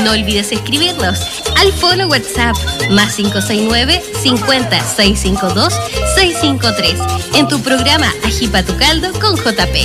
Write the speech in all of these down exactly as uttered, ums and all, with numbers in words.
No olvides escribirlos al fono WhatsApp más cinco seis nueve, cincuenta, seiscientos cincuenta y dos, seiscientos cincuenta y tres en tu programa Ajipa tu Caldo con J P.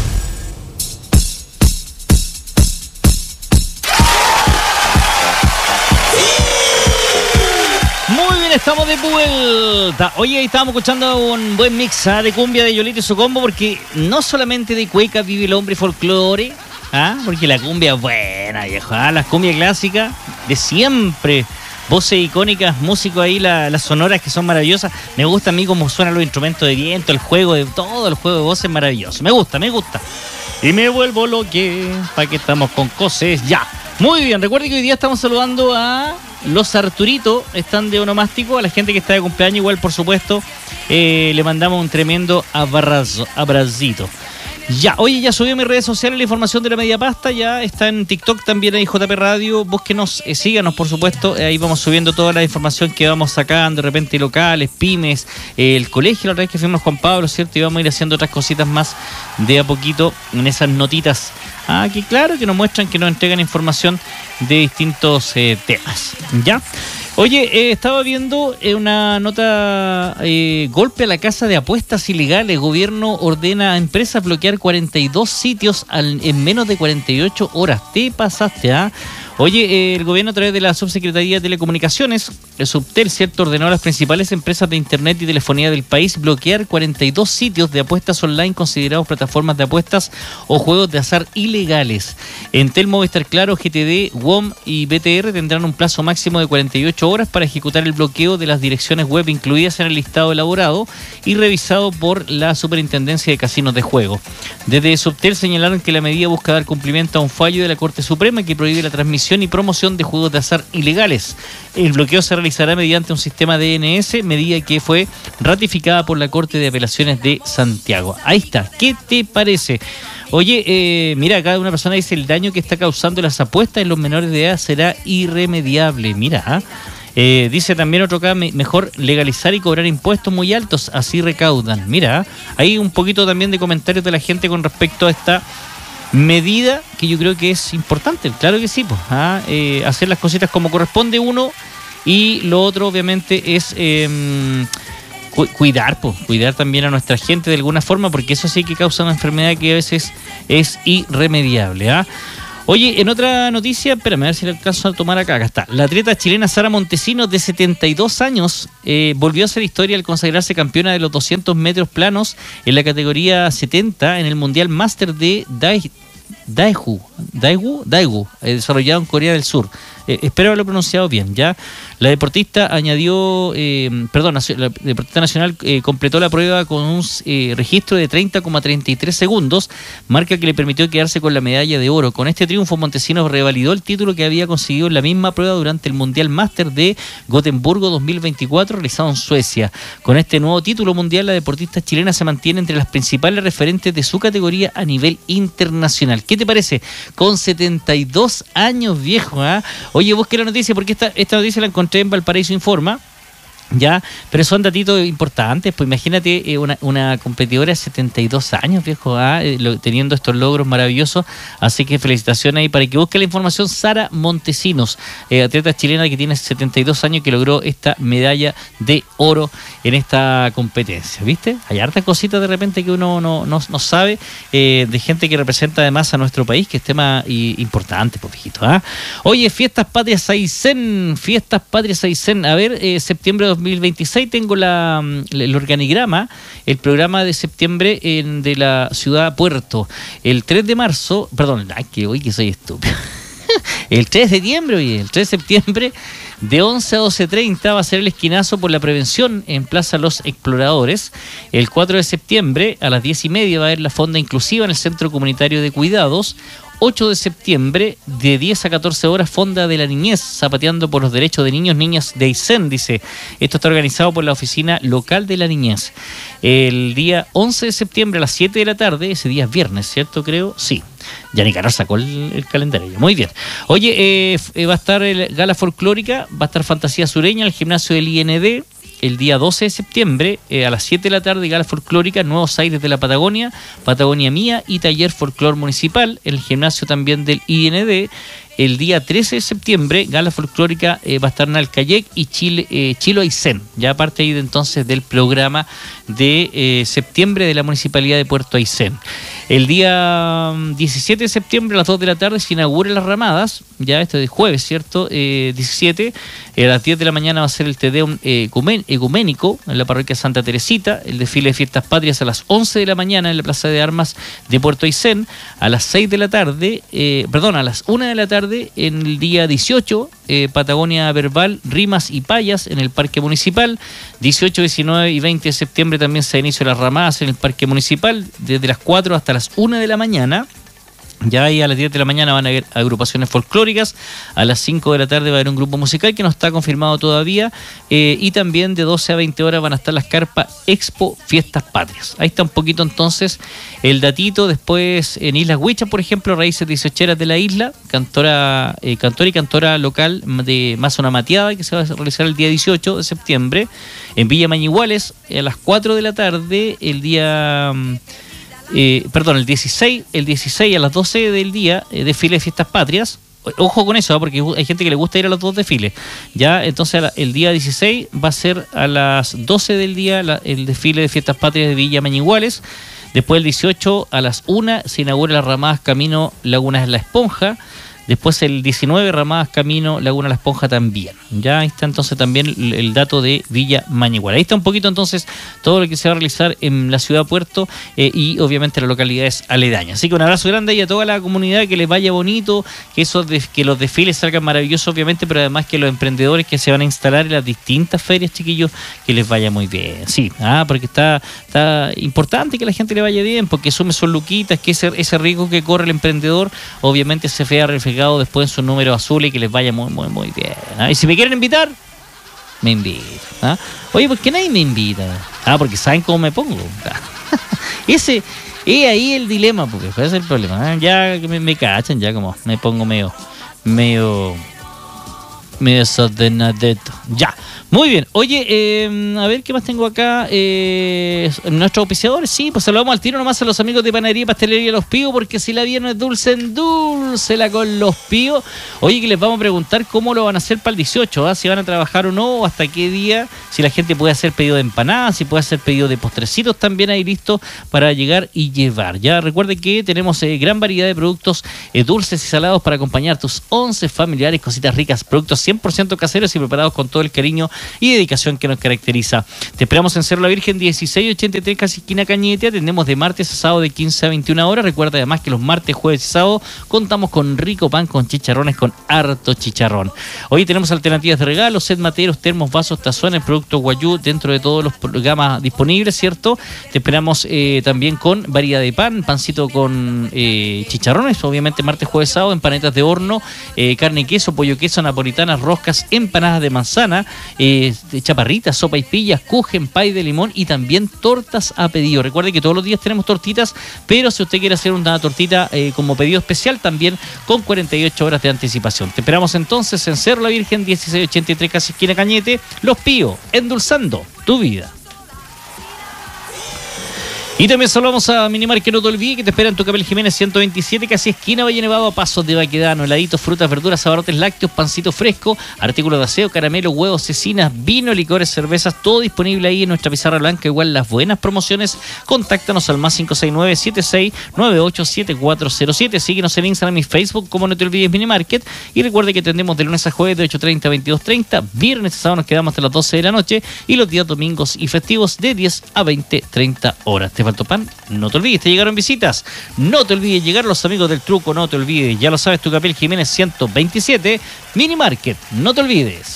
Estamos de vuelta. Oye, ahí estábamos escuchando un buen mix ¿eh? de cumbia de Yolito y su combo, porque no solamente de cueca vive el hombre folclore, ¿ah? Porque la cumbia es buena, viejo, ¿ah? Las cumbias clásicas de siempre, voces icónicas, músicos ahí, la, las sonoras que son maravillosas. Me gusta a mí cómo suenan los instrumentos de viento, el juego de todo, el juego de voces maravilloso. Me gusta, me gusta. Y me vuelvo lo que, para que estamos con cosas ya. Muy bien, recuerden que hoy día estamos saludando a los Arturito, están de onomástico, a la gente que está de cumpleaños, igual por supuesto, eh, le mandamos un tremendo abrazo, abracito. Ya, oye, ya subí a mis redes sociales la información de la media pasta, ya está en TikTok también ahí J P Radio, búsquenos, eh, síganos por supuesto, eh, ahí vamos subiendo toda la información que vamos sacando, de repente locales, pymes, eh, el colegio, la otra vez que fuimos Juan Pablo, ¿cierto? Y vamos a ir haciendo otras cositas más de a poquito en esas notitas. Ah, que claro, que nos muestran, que nos entregan información de distintos eh, temas, ¿ya? Oye, eh, estaba viendo eh, una nota, eh, golpe a la casa de apuestas ilegales. Gobierno ordena a empresas bloquear cuarenta y dos sitios al, en menos de cuarenta y ocho horas. Te pasaste, ¿ah? ¿eh? Oye, eh, el gobierno a través de la Subsecretaría de Telecomunicaciones, el Subtel, ¿cierto?, ordenó a las principales empresas de internet y telefonía del país bloquear cuarenta y dos sitios de apuestas online considerados plataformas de apuestas o juegos de azar ilegales. Entel, Movistar Claro, G T D, W O M y B T R tendrán un plazo máximo de cuarenta y ocho horas para ejecutar el bloqueo de las direcciones web incluidas en el listado elaborado y revisado por la Superintendencia de Casinos de Juego. Desde Subtel señalaron que la medida busca dar cumplimiento a un fallo de la Corte Suprema que prohíbe la transmisión y promoción de juegos de azar ilegales. El bloqueo se realizará mediante un sistema D N S, medida que fue ratificada por la Corte de Apelaciones de Santiago. Ahí está. ¿Qué te parece? Oye, eh, mira, acá una persona dice: el daño que está causando las apuestas en los menores de edad será irremediable. Mira, ¿eh? Eh, dice también otro acá: mejor legalizar y cobrar impuestos muy altos, así recaudan. Mira, hay un poquito también de comentarios de la gente con respecto a esta medida que yo creo que es importante. Claro que sí, pues, ¿ah? eh, hacer las cositas como corresponde uno, y lo otro obviamente es eh, cu- cuidar, pues, cuidar también a nuestra gente de alguna forma, porque eso sí que causa una enfermedad que a veces es irremediable, ¿ah? Oye, en otra noticia, espérame a ver si le alcanzo a tomar acá. Acá está. La atleta chilena Sara Montesinos, de setenta y dos años, eh, volvió a hacer historia al consagrarse campeona de los doscientos metros planos en la categoría setenta en el Mundial Master de Daegu, Daegu, Daegu, Daegu eh, desarrollado en Corea del Sur. Eh, espero haberlo pronunciado bien, ¿ya? La deportista añadió, eh, perdón, la deportista nacional eh, completó la prueba con un eh, registro de treinta coma treinta y tres segundos, marca que le permitió quedarse con la medalla de oro. Con este triunfo, Montesinos revalidó el título que había conseguido en la misma prueba durante el Mundial Master de Gotemburgo dos mil veinticuatro, realizado en Suecia. Con este nuevo título mundial, la deportista chilena se mantiene entre las principales referentes de su categoría a nivel internacional. ¿Qué te parece? Con setenta y dos años, viejo, ¿ah? ¿eh? Oye, busqué la noticia porque esta, esta noticia la encontré en Valparaíso Informa, ya, pero son datitos importantes. Pues imagínate, eh, una, una competidora de setenta y dos años, viejo, ¿ah? eh, lo, teniendo estos logros maravillosos. Así que felicitaciones ahí para que busque la información. Sara Montesinos, eh, atleta chilena que tiene setenta y dos años, que logró esta medalla de oro en esta competencia, ¿viste? Hay hartas cositas de repente que uno no, no, no sabe, eh, de gente que representa además a nuestro país, que es tema y, importante, pues, viejito, ¿ah? Oye, Fiestas Patrias Aysén, Fiestas Patrias Aysén, a ver, eh, septiembre de dos mil veintiséis, tengo la, el organigrama, el programa de septiembre en, de la ciudad Puerto. El tres de marzo, perdón, ay, que hoy que soy estúpido. El tres de septiembre, oye, el tres de septiembre, de once a doce treinta va a ser el esquinazo por la prevención en Plaza Los Exploradores. El cuatro de septiembre, a las diez y media, va a haber la fonda inclusiva en el Centro Comunitario de Cuidados. ocho de septiembre, de diez a catorce horas, Fonda de la Niñez, zapateando por los derechos de niños, niñas de Aysén, dice. Esto está organizado por la Oficina Local de la Niñez. El día once de septiembre, a las siete de la tarde, ese día es viernes, ¿cierto? Creo, sí. Ya Nicanor sacó el, el calendario. Muy bien. Oye, eh, eh, va a estar el Gala Folclórica, va a estar Fantasía Sureña, el gimnasio del I N D. El día doce de septiembre, eh, a las siete de la tarde, Gala Folclórica, Nuevos Aires de la Patagonia, Patagonia Mía y Taller Folclor Municipal, en el gimnasio también del I N D. el día trece de septiembre, gala folclórica eh, va a estar en Alcayec y Chile, eh, Chilo Aysén, ya parte ahí de entonces del programa de eh, septiembre de la Municipalidad de Puerto Aysén. El día diecisiete de septiembre a las dos de la tarde se inauguran las ramadas, ya este es jueves, ¿cierto? Eh, diecisiete, eh, a las diez de la mañana va a ser el Tedeum eh, ecuménico en la parroquia Santa Teresita, el desfile de fiestas patrias a las once de la mañana en la Plaza de Armas de Puerto Aysén, a las seis de la tarde, eh, perdón, a las una de la tarde en el día dieciocho, eh, Patagonia Verbal, Rimas y Payas en el Parque Municipal, dieciocho, diecinueve y veinte de septiembre también se inició las ramadas en el Parque Municipal, desde las cuatro hasta las una de la mañana. Ya ahí a las diez de la mañana van a haber agrupaciones folclóricas, a las cinco de la tarde va a haber un grupo musical que no está confirmado todavía, eh, y también de doce a veinte horas van a estar las carpas Expo Fiestas Patrias. Ahí está un poquito entonces el datito. Después en Islas Huichas, por ejemplo, Raíces dieciocheras de la isla, cantora, eh, cantora y cantora local de Más Una Mateada, que se va a realizar el día dieciocho de septiembre. En Villa Mañiguales, a las cuatro de la tarde, el día... Eh, perdón, el dieciséis, el dieciséis a las doce del día, eh, desfile de fiestas patrias. Ojo con eso, ¿eh? Porque hay gente que le gusta ir a los dos desfiles. Ya, entonces el día dieciséis va a ser a las doce del día la, el desfile de fiestas patrias de Villa Mañiguales. Después el dieciocho a las una se inaugura las ramadas Camino Lagunas La Esponja. Después el diecinueve, ramadas Camino Laguna La Esponja también. Ya ahí está entonces también el, el dato de Villa Mañigual. Ahí está un poquito entonces todo lo que se va a realizar en la ciudad de Puerto eh, y obviamente las localidades aledañas. Así que un abrazo grande y a toda la comunidad, que les vaya bonito, que esos de, que los desfiles salgan maravillosos obviamente, pero además que los emprendedores que se van a instalar en las distintas ferias, chiquillos, que les vaya muy bien. Sí, ah, porque está, está importante que la gente le vaya bien, porque sume sus luquitas, que ese, ese riesgo que corre el emprendedor obviamente se vea reflejado después en sus números azules y que les vaya muy, muy, muy bien. ¿Ah? Y si me quieren invitar, me invitan. ¿Ah? Oye, ¿por qué nadie me invita? Ah, porque saben cómo me pongo. Ese es ahí el dilema, porque ese es el problema. ¿Ah? Ya me, me cachan, ya como me pongo medio, medio, medio desordenadito. Ya. Muy bien. Oye, eh, a ver, ¿qué más tengo acá? Eh, nuestros auspiciadores, sí, pues saludamos al tiro nomás a los amigos de Panadería y Pastelería Los Píos, porque si la viernes dulce, endulcela con Los Píos. Oye, que les vamos a preguntar cómo lo van a hacer para el dieciocho, ¿eh? Si van a trabajar o no, o hasta qué día, si la gente puede hacer pedido de empanadas, si puede hacer pedido de postrecitos también ahí listo para llegar y llevar. Ya recuerden que tenemos eh, gran variedad de productos eh, dulces y salados para acompañar tus once familiares, cositas ricas, productos cien por ciento caseros y preparados con todo el cariño y dedicación que nos caracteriza. Te esperamos en Cerro La Virgen dieciséis ochenta y tres, casi esquina Cañete. Atendemos de martes a sábado de quince a veintiuna horas. Recuerda además que los martes, jueves y sábado contamos con rico pan con chicharrones, con harto chicharrón. Hoy tenemos alternativas de regalo, set materos, termos, vasos, tazones, productos guayú dentro de todos los programas disponibles, ¿cierto? Te esperamos eh, también con variedad de pan, pancito con eh, chicharrones, obviamente martes, jueves, sábado, empanadas de horno, eh, carne y queso, pollo queso, napolitanas, roscas, empanadas de manzana, eh, de chaparritas, sopa y pillas, kuchen, pay de limón y también tortas a pedido. Recuerde que todos los días tenemos tortitas, pero si usted quiere hacer una tortita eh, como pedido especial, también con cuarenta y ocho horas de anticipación. Te esperamos entonces en Cerro La Virgen dieciséis ochenta y tres, casi esquina Cañete. Los Píos, endulzando tu vida. Y también saludamos a Minimar, que no te olvides que te espera en tu Capel Jiménez ciento veintisiete, casi esquina Valle Nevado, a pasos de Baquedano. Heladitos, frutas, verduras, abarrotes lácteos, pancito fresco, artículos de aseo, caramelo, huevos, cecinas, vino, licores, cervezas, todo disponible ahí en nuestra pizarra blanca. Igual las buenas promociones. Contáctanos al más cinco seis nueve, siete seis nueve ocho, siete cuatro cero siete. Síguenos en Instagram y Facebook como No Te Olvides Minimarket. Y recuerde que tendremos de lunes a jueves de ocho treinta a veintidós treinta. Viernes y sábado nos quedamos hasta las doce de la noche. Y los días domingos y festivos de diez a veinte treinta horas. Te faltó pan, no te olvides, te llegaron visitas, no te olvides llegar los amigos del truco, no te olvides, ya lo sabes, tu Capel Jiménez ciento veintisiete, Minimarket, no te olvides.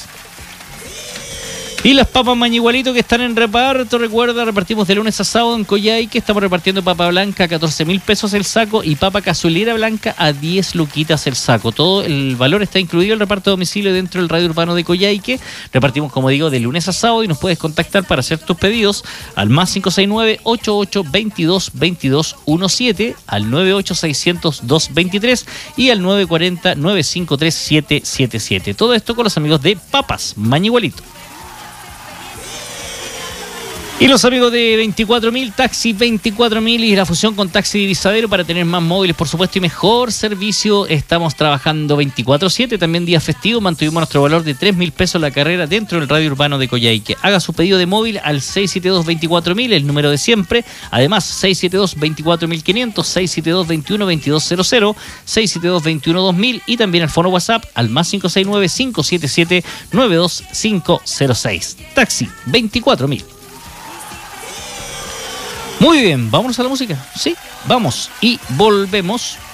Y las papas Mañigualito que están en reparto, recuerda, repartimos de lunes a sábado en Coyhaique, estamos repartiendo papa blanca a catorce mil pesos el saco y papa cazuelera blanca a diez luquitas el saco. Todo el valor está incluido el reparto de domicilio dentro del radio urbano de Coyhaique. Repartimos, como digo, de lunes a sábado y nos puedes contactar para hacer tus pedidos al más cinco seis nueve, ocho ocho veintidós, veintidós diecisiete, al nueve ocho seiscientos, dos veintitrés y al nueve cuarenta, nueve cincuenta y tres, siete siete siete. Todo esto con los amigos de Papas Mañigualito. Y los amigos de veinticuatro mil, Taxi veinticuatro mil y la fusión con Taxi Divisadero para tener más móviles, por supuesto, y mejor servicio. Estamos trabajando veinticuatro siete, también día festivo. Mantuvimos nuestro valor de tres mil pesos la carrera dentro del radio urbano de Coyhaique. Haga su pedido de móvil al seis siete dos, veinticuatro mil, el número de siempre. Además, seis siete dos, veinticuatro mil quinientos, seis siete dos, veintiuno, veintidós cero cero, seis siete dos, veintiuno, dos mil y también el fono WhatsApp al más cinco seis nueve, cinco siete siete, nueve dos cinco cero seis. Taxi veinticuatro mil. Muy bien, vámonos a la música. Sí, vamos y volvemos.